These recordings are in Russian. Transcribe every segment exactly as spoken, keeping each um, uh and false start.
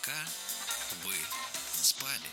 Пока вы спали.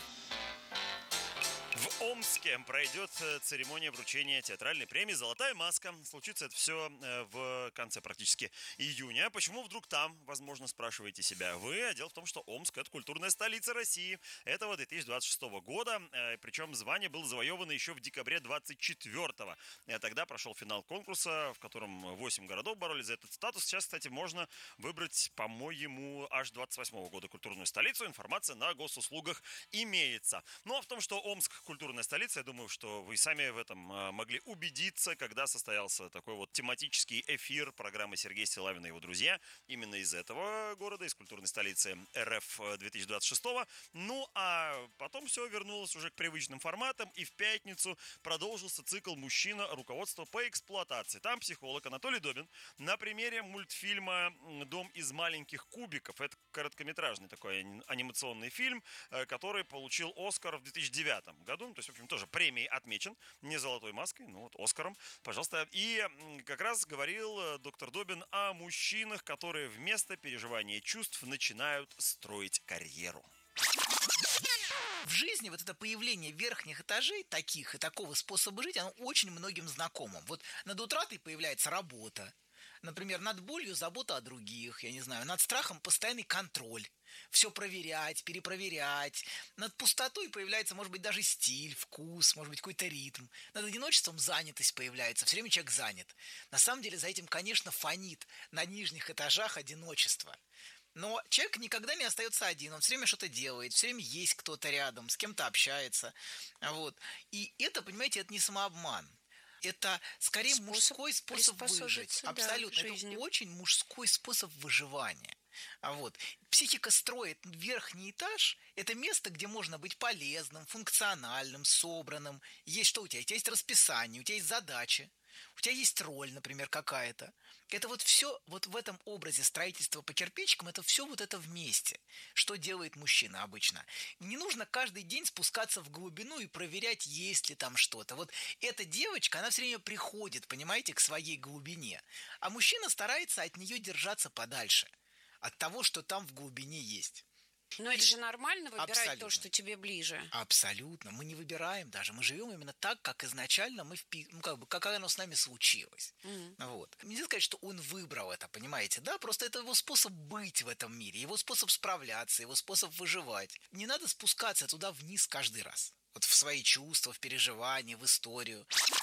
В Омске пройдет церемония вручения театральной премии «Золотая маска». Случится это все в конце практически июня. Почему вдруг там, возможно, спрашиваете себя вы? А дело в том, что Омск – это культурная столица России этого две тысячи двадцать шестого года. Причем звание было завоевано еще в декабре двадцать четвёртого. Тогда прошел финал конкурса, в котором восемь городов боролись за этот статус. Сейчас, кстати, можно выбрать, по-моему, аж двадцать восьмого года культурную столицу. Информация на госуслугах имеется. Ну а в том, что Омск – культурная столица, я думаю, что вы сами в этом могли убедиться, когда состоялся такой вот тематический эфир программы Сергея Стиллавина и его друзья. Именно из этого города, из культурной столицы РФ две тысячи двадцать шестого. Ну а потом все вернулось уже к привычным форматам, и в пятницу продолжился цикл «Мужчина. Руководство по эксплуатации». Там психолог Анатолий Добин на примере мультфильма «Дом из маленьких кубиков». Это короткометражный такой анимационный фильм, который получил Оскар в две тысячи девятом году. То есть, в общем, тоже премией отмечен. Не золотой маской, но вот Оскаром. Пожалуйста. И как раз говорил доктор Добин о мужчинах, которые вместо переживания чувств начинают строить карьеру. В жизни вот это появление верхних этажей таких и такого способа жить, оно очень многим знакомо. Вот над утратой появляется работа. Например, над болью забота о других, я не знаю, над страхом постоянный контроль. Все проверять, перепроверять. Над пустотой появляется, может быть, даже стиль, вкус, может быть, какой-то ритм. Над одиночеством занятость появляется, все время человек занят. На самом деле за этим, конечно, фонит на нижних этажах одиночество. Но человек никогда не остается один, он все время что-то делает, все время есть кто-то рядом, с кем-то общается. Вот. И это, понимаете, это не самообман. Это скорее способ мужской способ выжить. Да, абсолютно. Это очень мужской способ выживания. Вот. Психика строит верхний этаж. Это место, где можно быть полезным, функциональным, собранным. Есть что у тебя? У тебя есть расписание, у тебя есть задачи. У тебя есть роль, например, какая-то. Это вот все вот в этом образе строительства по кирпичикам, это все вот это вместе. Что делает мужчина обычно? Не нужно каждый день спускаться в глубину и проверять, есть ли там что-то. Вот эта девочка, она все время приходит, понимаете, к своей глубине. А мужчина старается от нее держаться подальше. От того, что там в глубине есть. Но это же нормально выбирать Абсолютно. То, что тебе ближе. Абсолютно. Мы не выбираем даже. Мы живем именно так, как изначально мы впи... ну, как бы, как оно с нами случилось. Mm-hmm. Вот. Нельзя сказать, что он выбрал это, понимаете, да? Просто это его способ быть в этом мире, его способ справляться, его способ выживать. Не надо спускаться туда вниз каждый раз. Вот в свои чувства, в переживания, в историю.